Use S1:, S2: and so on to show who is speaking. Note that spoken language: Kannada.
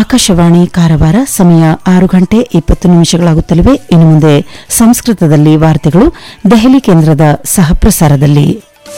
S1: ಆಕಾಶವಾಣಿ ಕಾರವಾರ ಸಮಯ 6:20 ಇನ್ನು ಮುಂದೆ ಸಂಸ್ಕೃತದಲ್ಲಿ ವಾರ್ತೆಗಳು ದೆಹಲಿ ಕೇಂದ್ರದ ಸಹಪ್ರಸಾರದಲ್ಲಿ.